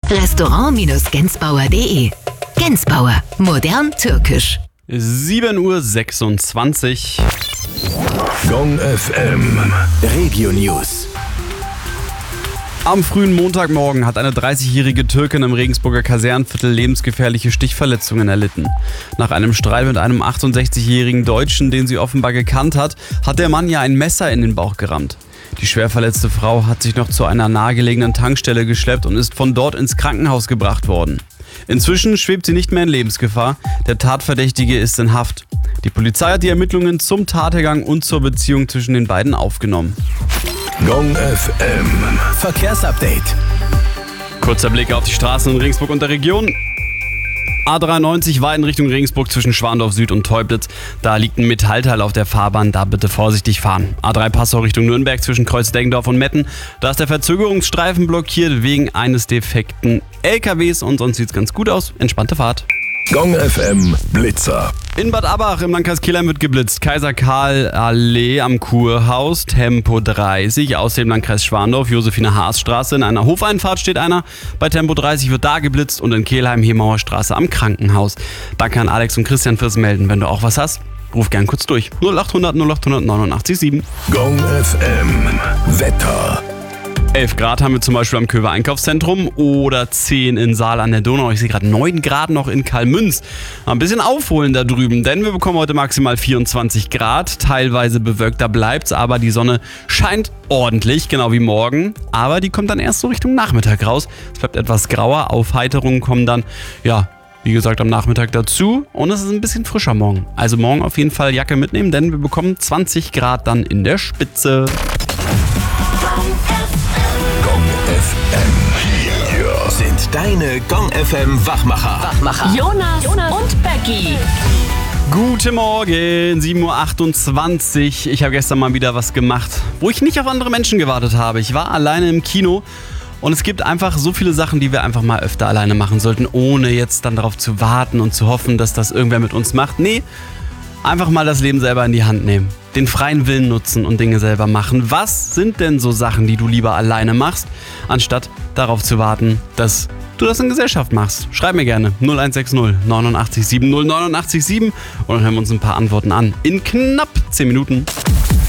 Restaurant-gensbauer.de. Gensbauer. Modern türkisch. 7:26 Uhr. Gong FM Regio News. Am frühen Montagmorgen hat eine 30-jährige Türkin im Regensburger Kasernenviertel lebensgefährliche Stichverletzungen erlitten. Nach einem Streit mit einem 68-jährigen Deutschen, den sie offenbar gekannt hat, hat der Mann ihr ein Messer in den Bauch gerammt. Die schwer verletzte Frau hat sich noch zu einer nahegelegenen Tankstelle geschleppt und ist von dort ins Krankenhaus gebracht worden. Inzwischen schwebt sie nicht mehr in Lebensgefahr. Der Tatverdächtige ist in Haft. Die Polizei hat die Ermittlungen zum Tathergang und zur Beziehung zwischen den beiden aufgenommen. Gong FM Verkehrsupdate. Kurzer Blick auf die Straßen in Regensburg und der Region. A93 weit in Richtung Regensburg zwischen Schwandorf Süd und Teublitz. Da liegt ein Metallteil auf der Fahrbahn, da bitte vorsichtig fahren. A3 Passau Richtung Nürnberg zwischen Kreuz-Deggendorf und Metten. Da ist der Verzögerungsstreifen blockiert wegen eines defekten LKWs und sonst sieht's ganz gut aus. Entspannte Fahrt. Gong FM Blitzer. In Bad Abbach im Landkreis Kelheim wird geblitzt. Kaiser Karl Allee am Kurhaus, Tempo 30. Aus dem Landkreis Schwandorf, Josephine-Haas-Straße. In einer Hofeinfahrt steht einer. Bei Tempo 30 wird da geblitzt und in Kelheim Hemauer Straße am Krankenhaus. Danke an Alex und Christian fürs Melden. Wenn du auch was hast, ruf gern kurz durch. 0800 0800 89 7. Gong FM Wetter. 11 Grad haben wir zum Beispiel am Köver Einkaufszentrum oder 10 in Saal an der Donau. Ich sehe gerade 9 Grad noch in Kalmünz. Mal ein bisschen aufholen da drüben, denn wir bekommen heute maximal 24 Grad. Teilweise bewölkter bleibt's, aber die Sonne scheint ordentlich, genau wie morgen. Aber die kommt dann erst so Richtung Nachmittag raus. Es bleibt etwas grauer, Aufheiterungen kommen dann, wie gesagt, am Nachmittag dazu und es ist ein bisschen frischer morgen. Also morgen auf jeden Fall Jacke mitnehmen, denn wir bekommen 20 Grad dann in der Spitze. Hier sind deine Gong FM Wachmacher. Jonas und Becky. Guten Morgen, 7:28 Uhr. Ich habe gestern mal wieder was gemacht, wo ich nicht auf andere Menschen gewartet habe. Ich war alleine im Kino und es gibt einfach so viele Sachen, die wir einfach mal öfter alleine machen sollten, ohne jetzt dann darauf zu warten und zu hoffen, dass das irgendwer mit uns macht. Nee, einfach mal das Leben selber in die Hand nehmen. Den freien Willen nutzen und Dinge selber machen. Was sind denn so Sachen, die du lieber alleine machst, anstatt darauf zu warten, dass du das in Gesellschaft machst? Schreib mir gerne 0160 89 70 89 7 und dann hören wir uns ein paar Antworten an. In knapp 10 Minuten.